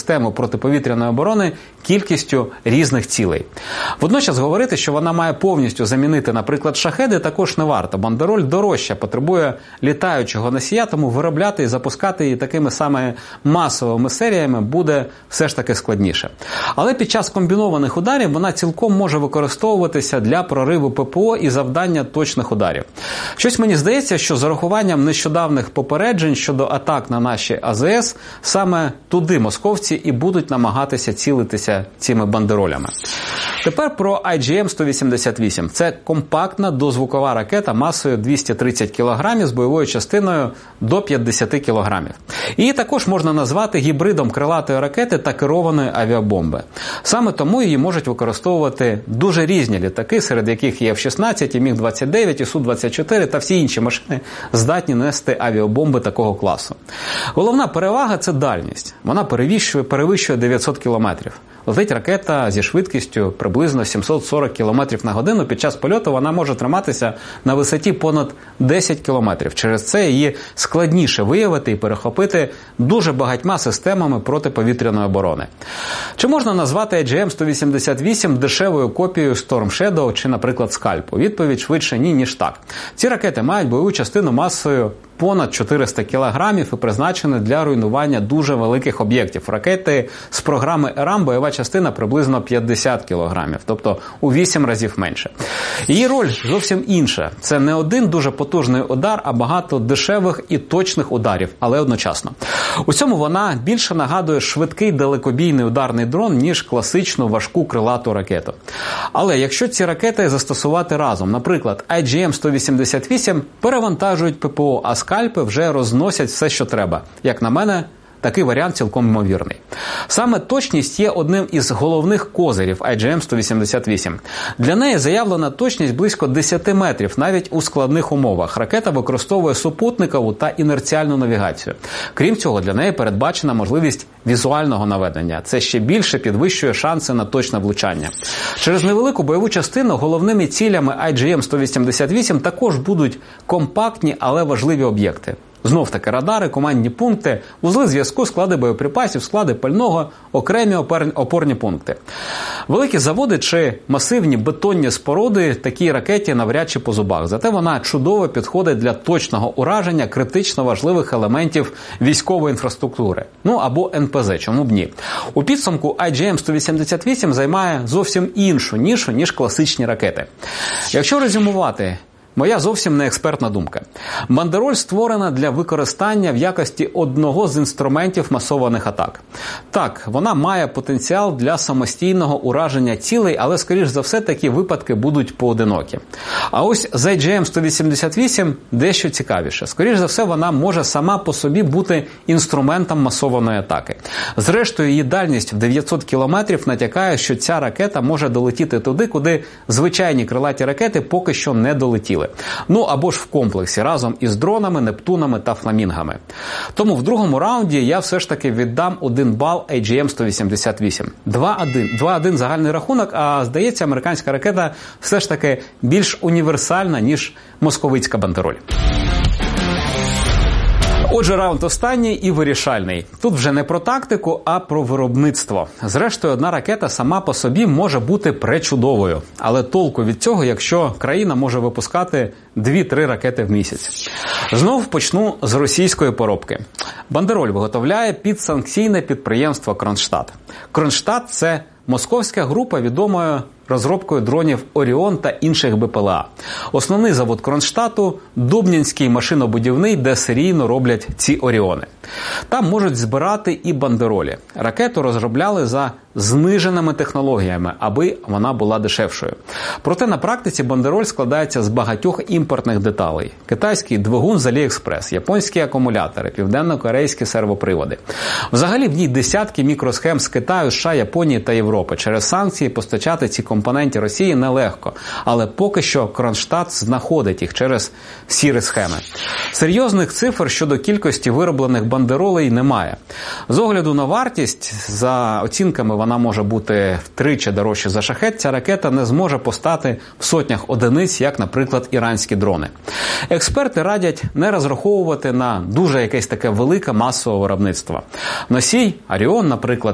систему протиповітряної оборони кількістю різних цілей. Водночас говорити, що вона має повністю замінити, наприклад, шахеди, також не варто. Бандероль дорожча, потребує літаючого носія, тому виробляти і запускати її такими саме масовими серіями буде все ж таки складніше. Але під час комбінованих ударів вона цілком може використовуватися для прориву ППО і завдання точних ударів. Щось мені здається, що з урахуванням нещодавних попереджень щодо атак на наші АЗС, саме туди московці і будуть намагатися цілитися цими бандеролями. Тепер про IGM-188. Це компактна дозвукова ракета масою 230 кг з бойовою частиною до 50 кг. Її також можна назвати гібридом крилатої ракети та керованої авіабомби. Саме тому її можуть використовувати дуже різні літаки, серед яких є F-16, і Міг-29, і Су-24 та всі інші машини здатні нести авіабомби такого класу. Головна перевага – це дальність. Вона перевищує 900 км. Летить ракета зі швидкістю приблизно 740 км на годину. Під час польоту вона може триматися на висоті понад 10 км. Через це її складніше виявити і перехопити дуже багатьма системами протиповітряної оборони. Чи можна назвати IGM-188 дешевою копією Storm Shadow чи, наприклад, Скальпу? Відповідь швидше ні, ніж так. Ці ракети мають бойову частину масою понад 400 кг і призначені для руйнування дуже великих об'єктів. Ракети з програми ЕРАМ бойова частина приблизно 50 кг, тобто у 8 разів менше. Її роль зовсім інша. Це не один дуже потужний удар, а багато дешевих і точних ударів, але одночасно. У цьому вона більше нагадує швидкий далекобійний ударний дрон, ніж класичну важку крилату ракету. Але якщо ці ракети застосувати разом, наприклад, IGM-188 перевантажують ППО, а Скальпи вже розносять все, що треба. Як на мене, такий варіант цілком ймовірний. Саме точність є одним із головних козирів IGM-188. Для неї заявлена точність близько 10 метрів, навіть у складних умовах. Ракета використовує супутникову та інерціальну навігацію. Крім цього, для неї передбачена можливість візуального наведення. Це ще більше підвищує шанси на точне влучання. Через невелику бойову частину головними цілями IGM-188 також будуть компактні, але важливі об'єкти. Знов-таки радари, командні пункти, вузли зв'язку, склади боєприпасів, склади пального, окремі опорні пункти. Великі заводи чи масивні бетонні споруди такій ракеті навряд чи по зубах. Зате вона чудово підходить для точного ураження критично важливих елементів військової інфраструктури. Ну або НПЗ, чому б ні. У підсумку IGM-188 займає зовсім іншу нішу, ніж класичні ракети. Якщо резюмувати, моя зовсім не експертна думка. Бандероль створена для використання в якості одного з інструментів масованих атак. Так, вона має потенціал для самостійного ураження цілей, але, скоріш за все, такі випадки будуть поодинокі. А ось з IGM-188 дещо цікавіше. Скоріш за все, вона може сама по собі бути інструментом масованої атаки. Зрештою, її дальність в 900 кілометрів натякає, що ця ракета може долетіти туди, куди звичайні крилаті ракети поки що не долетіли. Ну або ж в комплексі, разом із дронами, Нептунами та Фламінгами. Тому в другому раунді я все ж таки віддам 1 бал IGM-188. 2-1 загальний рахунок, а здається, американська ракета все ж таки більш універсальна, ніж московицька бандероль. Отже, раунд останній і вирішальний. Тут вже не про тактику, а про виробництво. Зрештою, одна ракета сама по собі може бути пречудовою. Але толку від цього, якщо країна може випускати 2-3 ракети в місяць. Знов почну з російської поробки. Бандероль виготовляє підсанкційне підприємство «Кронштадт». «Кронштадт» – це московська група, відомою розробкою дронів «Оріон» та інших БПЛА. Основний завод Кронштадту – Дубнінський машинобудівний, де серійно роблять ці «Оріони». Там можуть збирати і бандеролі. Ракету розробляли за зниженими технологіями, аби вона була дешевшою. Проте на практиці бандероль складається з багатьох імпортних деталей. Китайський двигун з Аліекспрес, японські акумулятори, південно-корейські сервоприводи. Взагалі в ній десятки мікросхем з Китаю, США, Японії та Європи. Через санкції постачати ці компоненти Росії нелегко, але поки що Кронштадт знаходить їх через сірі схеми. Серйозних цифр щодо кількості вироблених бандеролей немає. З огляду на вартість, за оцінками вона може бути втричі дорожче за шахет, ця ракета не зможе постати в сотнях одиниць, як, наприклад, іранські дрони. Експерти радять не розраховувати на дуже якесь таке велике масове виробництво. Носій «Оріон», наприклад,